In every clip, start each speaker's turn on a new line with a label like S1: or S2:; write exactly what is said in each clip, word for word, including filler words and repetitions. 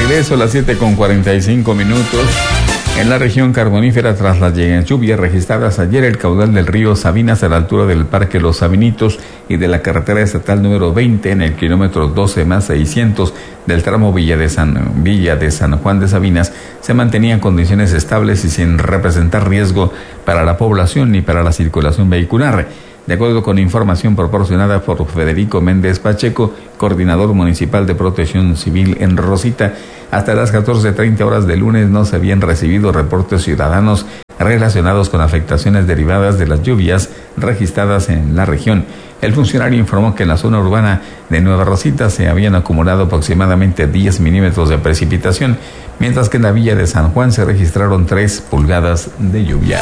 S1: regreso a las siete con cuarenta y cinco minutos. En la región carbonífera, tras las lluvias registradas ayer, el caudal del río Sabinas a la altura del Parque Los Sabinitos y de la carretera estatal número veinte en el kilómetro doce más seiscientos del tramo Villa de San, Villa de San Juan de Sabinas se mantenían condiciones estables y sin representar riesgo para la población ni para la circulación vehicular. De acuerdo con información proporcionada por Federico Méndez Pacheco, coordinador municipal de Protección Civil en Rosita, hasta las catorce treinta horas del lunes no se habían recibido reportes ciudadanos relacionados con afectaciones derivadas de las lluvias registradas en la región. El funcionario informó que en la zona urbana de Nueva Rosita se habían acumulado aproximadamente diez milímetros de precipitación, mientras que en la villa de San Juan se registraron tres pulgadas de lluvia.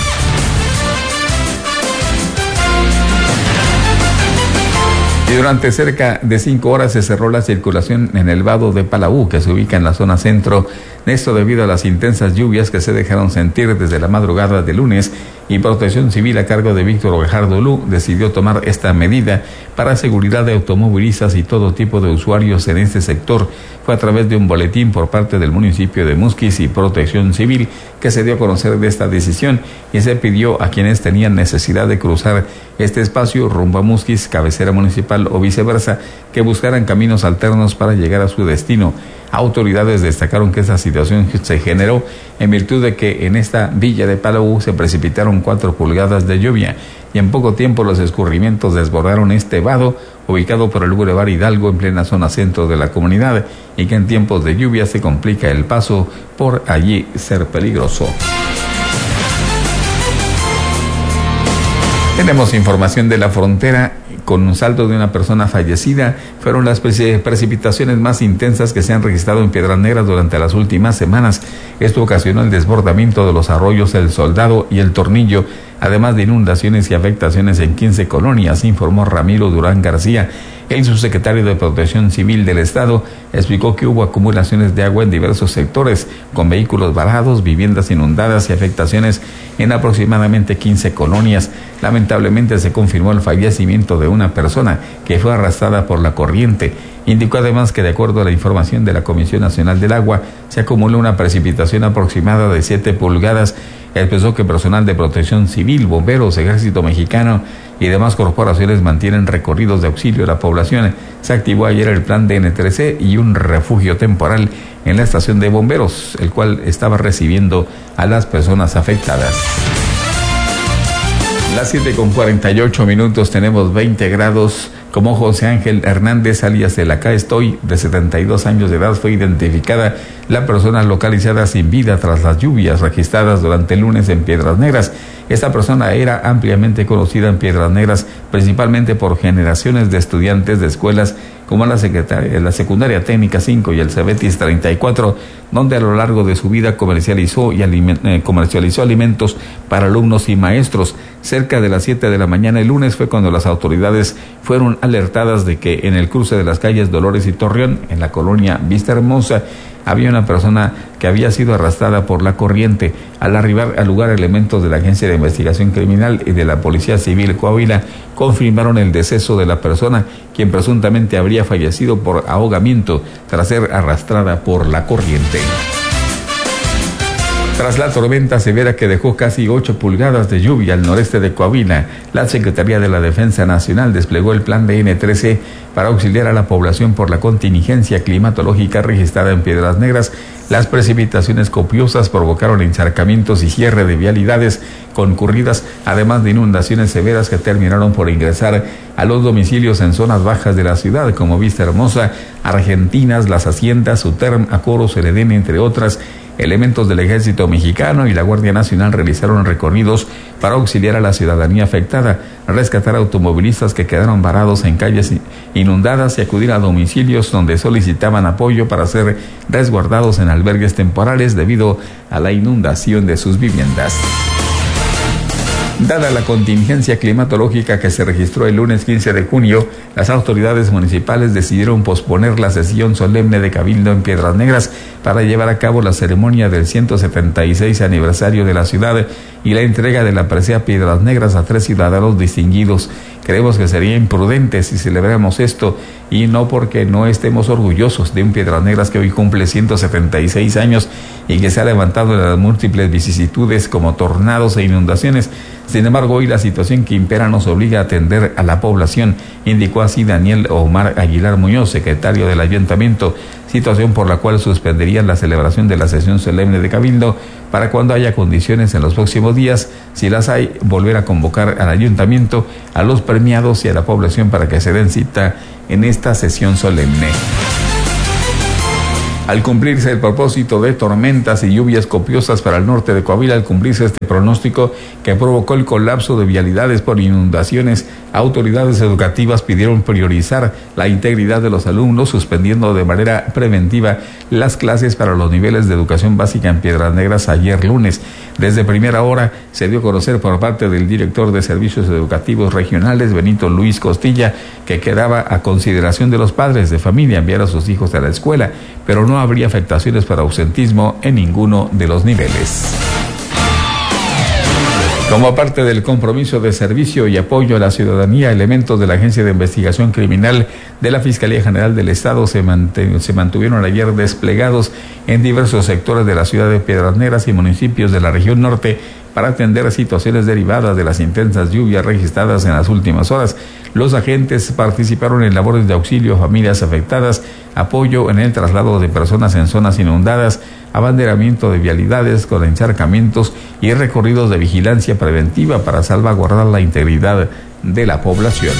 S1: Y durante cerca de cinco horas se cerró la circulación en el vado de Palau, que se ubica en la zona centro. Esto debido a las intensas lluvias que se dejaron sentir desde la madrugada de lunes, y Protección Civil a cargo de Víctor Gajardo Lu decidió tomar esta medida para seguridad de automovilistas y todo tipo de usuarios en este sector. Fue a través de un boletín por parte del municipio de Musquis y Protección Civil que se dio a conocer de esta decisión, y se pidió a quienes tenían necesidad de cruzar este espacio rumbo a Musquis, cabecera municipal o viceversa, que buscaran caminos alternos para llegar a su destino. Autoridades destacaron que esta situación se generó en virtud de que en esta villa de Palau se precipitaron cuatro pulgadas de lluvia y en poco tiempo los escurrimientos desbordaron este vado ubicado por el Boulevard Hidalgo en plena zona centro de la comunidad, y que en tiempos de lluvia se complica el paso por allí ser peligroso. Tenemos información de la frontera. Con un saldo de una persona fallecida, fueron las precipitaciones más intensas que se han registrado en Piedras Negras durante las últimas semanas. Esto ocasionó el desbordamiento de los arroyos El Soldado y El Tornillo, además de inundaciones y afectaciones en quince colonias, informó Ramiro Durán García. El subsecretario de Protección Civil del Estado explicó que hubo acumulaciones de agua en diversos sectores, con vehículos varados, viviendas inundadas y afectaciones en aproximadamente quince colonias. Lamentablemente se confirmó el fallecimiento de una persona que fue arrastrada por la corriente. Indicó además que, de acuerdo a la información de la Comisión Nacional del Agua, se acumuló una precipitación aproximada de siete pulgadas. Expresó que personal de Protección Civil, bomberos, Ejército Mexicano y demás corporaciones mantienen recorridos de auxilio a la población. Se activó ayer el plan D N tres C y un refugio temporal en la estación de bomberos, el cual estaba recibiendo a las personas afectadas. Las siete con cuarenta y ocho minutos, tenemos veinte grados. Como José Ángel Hernández, alias el Acá Estoy, de setenta y dos años de edad, fue identificada la persona localizada sin vida tras las lluvias registradas durante el lunes en Piedras Negras. Esta persona era ampliamente conocida en Piedras Negras, principalmente por generaciones de estudiantes de escuelas como la, la Secundaria Técnica cinco y el Cebetis treinta y cuatro, donde a lo largo de su vida comercializó, y aliment, eh, comercializó alimentos para alumnos y maestros. Cerca de las siete de la mañana el lunes fue cuando las autoridades fueron alertadas de que en el cruce de las calles Dolores y Torreón, en la colonia Vista Hermosa, había una persona que había sido arrastrada por la corriente. Al arribar al lugar, elementos de la Agencia de Investigación Criminal y de la Policía Civil Coahuila confirmaron el deceso de la persona, quien presuntamente habría fallecido por ahogamiento tras ser arrastrada por la corriente. Tras la tormenta severa que dejó casi ocho pulgadas de lluvia al noreste de Coahuila, la Secretaría de la Defensa Nacional desplegó el plan D N tres C para auxiliar a la población por la contingencia climatológica registrada en Piedras Negras. Las precipitaciones copiosas provocaron encharcamientos y cierre de vialidades concurridas, además de inundaciones severas que terminaron por ingresar a los domicilios en zonas bajas de la ciudad, como Vista Hermosa, Argentinas, Las Haciendas, Uterm, Acoro, Ceredén, entre otras. Elementos del Ejército Mexicano y la Guardia Nacional realizaron recorridos para auxiliar a la ciudadanía afectada, rescatar automovilistas que quedaron varados en calles inundadas y acudir a domicilios donde solicitaban apoyo para ser resguardados en albergues temporales debido a la inundación de sus viviendas. Dada la contingencia climatológica que se registró el lunes quince de junio, las autoridades municipales decidieron posponer la sesión solemne de Cabildo en Piedras Negras para llevar a cabo la ceremonia del ciento setenta y seis aniversario de la ciudad y la entrega de la presea Piedras Negras a tres ciudadanos distinguidos. Creemos que sería imprudente si celebramos esto, y no porque no estemos orgullosos de un Piedras Negras que hoy cumple ciento setenta y seis años y que se ha levantado de las múltiples vicisitudes como tornados e inundaciones. Sin embargo, hoy la situación que impera nos obliga a atender a la población, indicó así Daniel Omar Aguilar Muñoz, secretario del Ayuntamiento, situación por la cual suspenderían la celebración de la sesión solemne de Cabildo para cuando haya condiciones en los próximos días, si las hay, volver a convocar al Ayuntamiento, a los premiados y a la población para que se den cita en esta sesión solemne. Al cumplirse el propósito de tormentas y lluvias copiosas para el norte de Coahuila, al cumplirse este pronóstico que provocó el colapso de vialidades por inundaciones, autoridades educativas pidieron priorizar la integridad de los alumnos, suspendiendo de manera preventiva las clases para los niveles de educación básica en Piedras Negras ayer lunes. Desde primera hora se dio a conocer por parte del director de Servicios Educativos Regionales, Benito Luis Costilla, que quedaba a consideración de los padres de familia enviar a sus hijos a la escuela, pero no habría afectaciones para ausentismo en ninguno de los niveles. Como parte del compromiso de servicio y apoyo a la ciudadanía, elementos de la Agencia de Investigación Criminal de la Fiscalía General del Estado se, mant- se mantuvieron ayer desplegados en diversos sectores de la ciudad de Piedras Negras y municipios de la región norte para atender situaciones derivadas de las intensas lluvias registradas en las últimas horas. Los agentes participaron en labores de auxilio a familias afectadas, apoyo en el traslado de personas en zonas inundadas, abanderamiento de vialidades con encharcamientos y recorridos de vigilancia preventiva para salvaguardar la integridad de la población.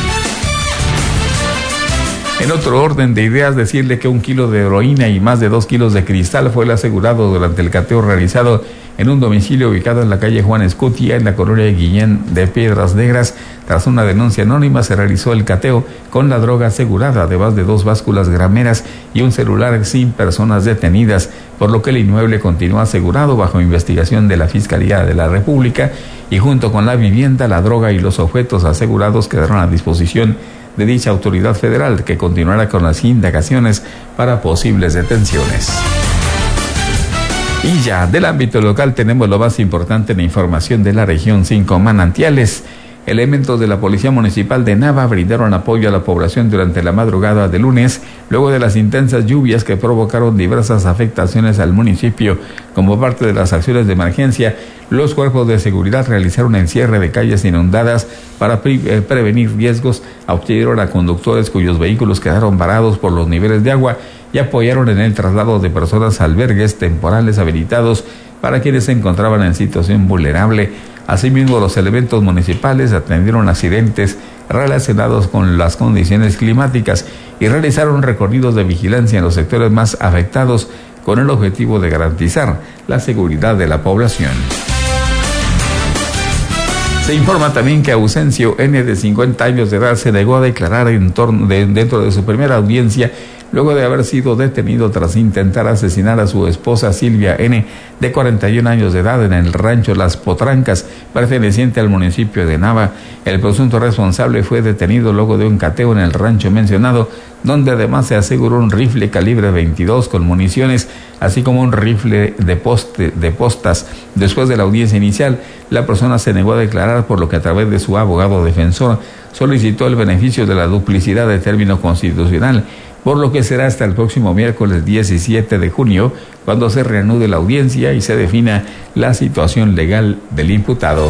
S1: En otro orden de ideas, decirle que un kilo de heroína y más de dos kilos de cristal fue el asegurado durante el cateo realizado en un domicilio ubicado en la calle Juan Escutia, en la colonia de Guillén de Piedras Negras. Tras una denuncia anónima, se realizó el cateo con la droga asegurada, además de dos básculas grameras y un celular sin personas detenidas, por lo que el inmueble continúa asegurado bajo investigación de la Fiscalía de la República, y junto con la vivienda, la droga y los objetos asegurados quedaron a disposición de dicha autoridad federal, que continuará con las indagaciones para posibles detenciones. Y ya del ámbito local tenemos lo más importante en la información de la región cinco manantiales. Elementos de la Policía Municipal de Nava brindaron apoyo a la población durante la madrugada de lunes, luego de las intensas lluvias que provocaron diversas afectaciones al municipio. Como parte de las acciones de emergencia, los cuerpos de seguridad realizaron el cierre de calles inundadas para pre- eh, prevenir riesgos, auxiliaron a conductores cuyos vehículos quedaron varados por los niveles de agua y apoyaron en el traslado de personas a albergues temporales habilitados para quienes se encontraban en situación vulnerable. Asimismo, los elementos municipales atendieron accidentes relacionados con las condiciones climáticas y realizaron recorridos de vigilancia en los sectores más afectados con el objetivo de garantizar la seguridad de la población. Se informa también que Ausencio N., de cincuenta años de edad, se negó a declarar en torno de, dentro de su primera audiencia, luego de haber sido detenido tras intentar asesinar a su esposa Silvia N., de cuarenta y un años de edad, en el rancho Las Potrancas, perteneciente al municipio de Nava. El presunto responsable fue detenido luego de un cateo en el rancho mencionado, donde además se aseguró un rifle calibre veintidós con municiones, así como un rifle de, poste, de postas. Después de la audiencia inicial, la persona se negó a declarar, por lo que a través de su abogado defensor solicitó el beneficio de la duplicidad de término constitucional, por lo que será hasta el próximo miércoles diecisiete de junio cuando se reanude la audiencia y se defina la situación legal del imputado.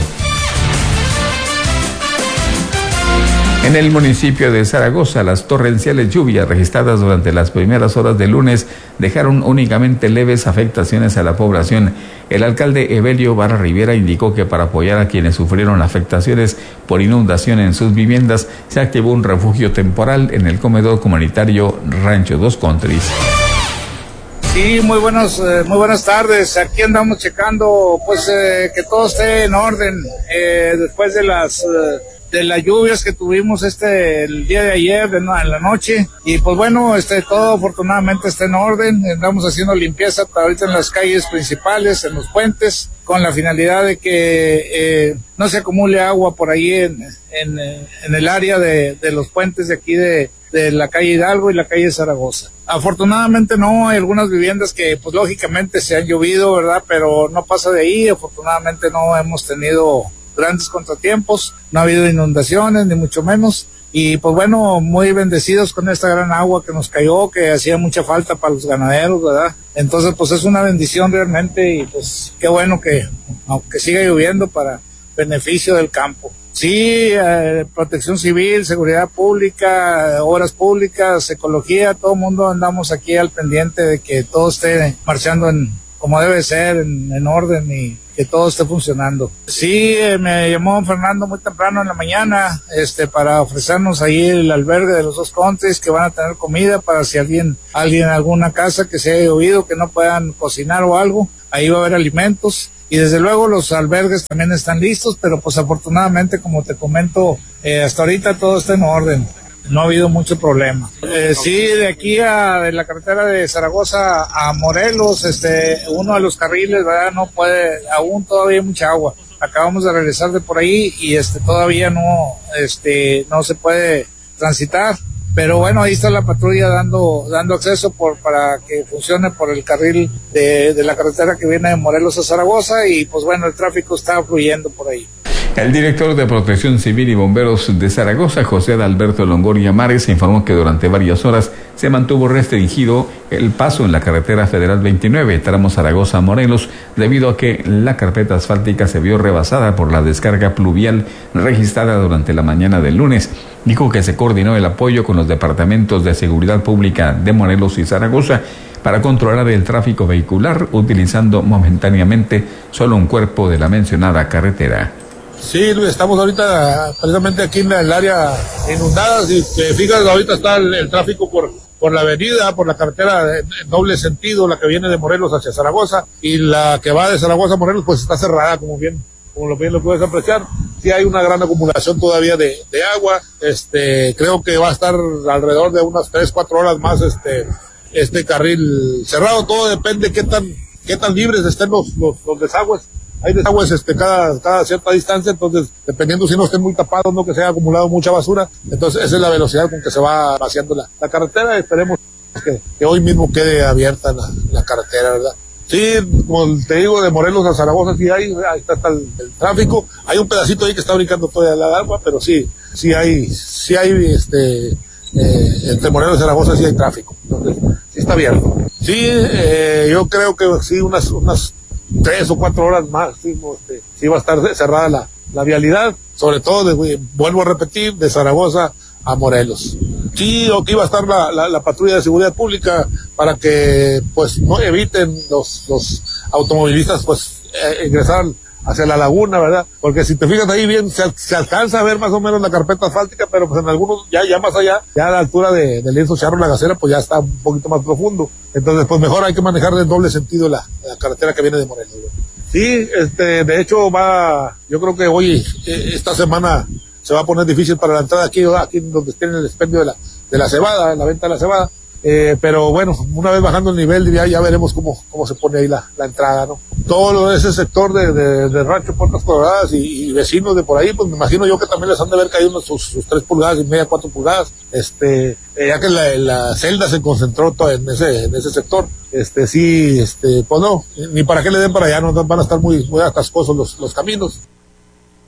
S1: En el municipio de Zaragoza, las torrenciales lluvias registradas durante las primeras horas del lunes dejaron únicamente leves afectaciones a la población. El alcalde Evelio Vara Rivera indicó que para apoyar a quienes sufrieron afectaciones por inundación en sus viviendas, se activó un refugio temporal en el comedor comunitario Rancho Dos Countries.
S2: Sí, muy buenos, eh, muy buenas tardes. Aquí andamos checando, pues, eh, que todo esté en orden eh, después de las eh, de las lluvias que tuvimos este el día de ayer de no, en la noche, y pues bueno, este todo afortunadamente está en orden. Andamos haciendo limpieza ahorita en las calles principales, en los puentes, con la finalidad de que eh, no se acumule agua por ahí en en, en el área de, de los puentes de aquí de de la calle Hidalgo y la calle Zaragoza. Afortunadamente no, hay algunas viviendas que pues lógicamente se han llovido, ¿verdad? Pero no pasa de ahí. Afortunadamente no hemos tenido grandes contratiempos, no ha habido inundaciones, ni mucho menos. Y pues bueno, muy bendecidos con esta gran agua que nos cayó, que hacía mucha falta para los ganaderos, ¿verdad? Entonces pues es una bendición realmente y pues qué bueno que, aunque siga lloviendo, para beneficio del campo. Sí, eh, protección civil, seguridad pública, obras públicas, ecología, todo el mundo andamos aquí al pendiente de que todo esté marchando en como debe ser, en, en orden y que todo esté funcionando. Sí, eh, me llamó Fernando muy temprano en la mañana, este, para ofrecernos ahí el albergue de los dos countries, que van a tener comida para si alguien, alguien en alguna casa que se haya llovido, que no puedan cocinar o algo, ahí va a haber alimentos. Y desde luego los albergues también están listos, pero pues afortunadamente, como te comento, eh, hasta ahorita todo está en orden. No ha habido mucho problema. Eh, sí, de aquí a de la carretera de Zaragoza a Morelos, este, uno de los carriles, ¿verdad? No puede, aún todavía hay mucha agua. Acabamos de regresar de por ahí y este, todavía no, este, no se puede transitar. Pero bueno, ahí está la patrulla dando, dando acceso por, para que funcione por el carril de, de la carretera que viene de Morelos a Zaragoza y pues bueno, el tráfico está fluyendo por ahí.
S1: El director de Protección Civil y Bomberos de Zaragoza, José Adalberto Longoria Mares, informó que durante varias horas se mantuvo restringido el paso en la carretera federal veintinueve, tramo Zaragoza-Morelos, debido a que la carpeta asfáltica se vio rebasada por la descarga pluvial registrada durante la mañana del lunes. Dijo que se coordinó el apoyo con los departamentos de seguridad pública de Morelos y Zaragoza para controlar el tráfico vehicular, utilizando momentáneamente solo un cuerpo de la mencionada carretera.
S3: Sí, Luis, estamos ahorita precisamente aquí en el área inundada. Si te fijas, ahorita está el, el tráfico por, por la avenida, por la carretera de, de doble sentido, la que viene de Morelos hacia Zaragoza, y la que va de Zaragoza a Morelos, pues está cerrada, como bien, como lo bien lo puedes apreciar. Sí hay una gran acumulación todavía de, de agua. Este, creo que va a estar alrededor de unas tres, cuatro horas más este, este carril cerrado. Todo depende qué tan, qué tan libres estén los, los, los desagües. Hay desagües este, cada, cada cierta distancia, entonces, dependiendo si no estén muy tapados, no que se haya acumulado mucha basura, entonces esa es la velocidad con que se va vaciando la, la carretera. Esperemos que, que hoy mismo quede abierta la, la carretera, ¿verdad? Sí, como te digo, de Morelos a Zaragoza sí hay, ahí está, está el, el tráfico. Hay un pedacito ahí que está brincando todavía la agua, pero sí, sí hay, sí hay, este, eh, entre Morelos y Zaragoza sí hay tráfico, entonces, sí está abierto. Sí, eh, yo creo que sí, unas, unas tres o cuatro horas más, sí, este, sí va a estar cerrada la, la vialidad, sobre todo, de, vuelvo a repetir, de Zaragoza a Morelos. Sí, aquí va a estar la, la, la patrulla de seguridad pública para que pues no eviten los, los automovilistas pues eh, ingresar hacia la laguna, ¿verdad? Porque si te fijas ahí bien, se, se alcanza a ver más o menos la carpeta asfáltica, pero pues en algunos, ya, ya más allá, ya a la altura de, de Lienzo Charro La Gacera, pues ya está un poquito más profundo. Entonces, pues mejor hay que manejar en doble sentido la, la carretera que viene de Morelos, ¿verdad? Sí, este, de hecho va, yo creo que hoy, eh, esta semana, se va a poner difícil para la entrada aquí, aquí donde tienen el expendio de la, de la cebada, la venta de la cebada. Eh, pero bueno, una vez bajando el nivel, ya, ya veremos cómo, cómo se pone ahí la, la entrada, ¿no? Todo ese sector de, de, de Rancho Puertas Coloradas y, y vecinos de por ahí, pues me imagino yo que también les han de haber caído unos, sus, sus tres pulgadas y media, cuatro pulgadas, este, eh, ya que la, la celda se concentró todo en ese, en ese sector, este, sí, este, pues no, ni para qué le den para allá, no van a estar muy, muy atascosos los, los caminos.